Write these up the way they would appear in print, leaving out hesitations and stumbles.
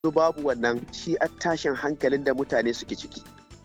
babu wannan shi a tashin hankalin da mutane suke ciki.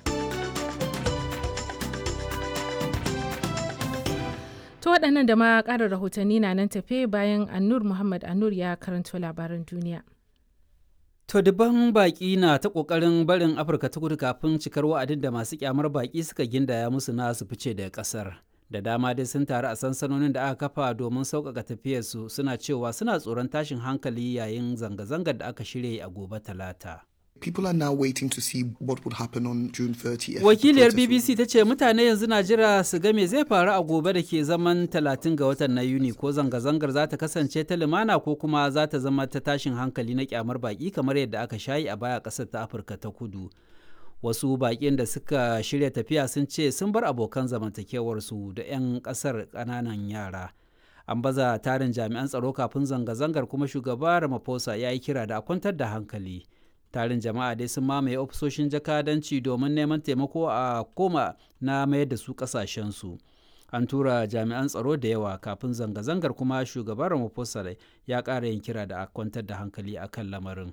To waɗannan da ma ƙarin rahotanni na nan tafe bayan Annur Muhammad Annur ya karanto labaran duniya. To dubban baƙi na ta ƙoƙarin barin Afirka ta Kudu kafin cikar wa'adin da masu ƙyamar baƙi suka gindaya musu na su fice daga ƙasar. Da dama dai sun taru a sansanonin da aka kafa domin sauƙaƙa tafiyarsu, suna cewa suna tsoron tashin hankali yayin zanga-zangar da aka shirya a gobe Talata. People are now waiting to see what would happen on June 30th. Wakiliyar BBC ta ce mutane yanzu na jira su ga me zai faru a gobe da ke zaman 30 ga watan na Yuni, ko zanga-zangar za ta kasance ta lumana ko kuma za ta zama ta tashin hankali na kyamar baki kamar yadda aka shayi a baya ƙasar ta Afirka ta Kudu. Wasu baƙin da suka shirya tafiya sun ce sun bar abokan zamantakewarsu da 'yan ƙasar ƙananan yara. An baza tarin jami'an tsaro kafin zanga-zangar, kuma shugaba Ramaphosa ya yi kira da a kwantar da hankali. Tarin jama'a dai sun mamaye ofisoshin jakadanci domin neman taimako a koma na mayar da su kasashensu. An tura jami'an tsaro da yawa kafin zanga-zangar, kuma shugaban Ramaphosa ya ƙara yin kira da a kwantar da hankali a kan lamarin.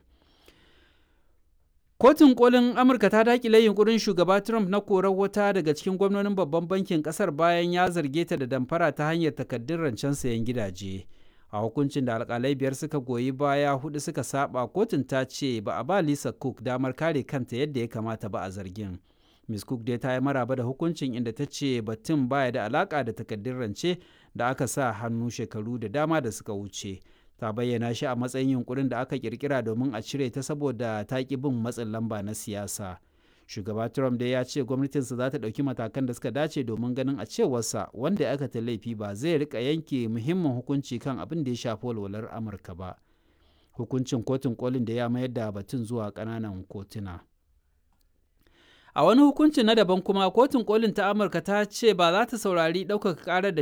Kotun kolin Amurka ta daƙile yunkurin shugaba Trump na korar wata daga cikin gwamnonin babban bankin ƙasar bayan ya zarge ta da damfara ta hanyar takaddun rancen sayen gidaje. A hukuncin da alkalai 5 suka goyi baya 4 suka saba, kotun ta ce ba a ba Lisa Cook damar kare kanta yadda ya kamata ba a zargin. Ms. Cook dai ta yi maraba da hukuncin, inda ta ce batun baya da alaka da takaddun rance da aka sa hannu shekaru da dama da suka wuce. Ta bayyana shi a matsayin yunkurin da aka kirkira domin a cire ta saboda ta ƙi bin matsin lamba na siyasa. Shugaba Trump dai ya ce gwamnatinsa za ta ɗauki matakan da suka dace domin ganin a cewarsa wanda ya aikata laifi ba zai rika yanke muhimmin hukunci kan abin da ya shafi walwalar Amurka ba. Hukuncin kotun kolin da ya mayar da batun zuwa ƙananan kotuna. A wani hukuncin na daban kuma, kotun kolin ta Amurka ta ce ba za ta saurari ɗaukaka ƙarar da